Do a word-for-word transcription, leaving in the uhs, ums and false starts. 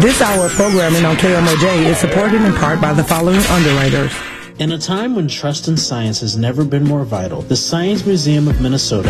This hour of programming on K M O J is supported in part by the following underwriters. In a time when trust in science has never been more vital, the Science Museum of Minnesota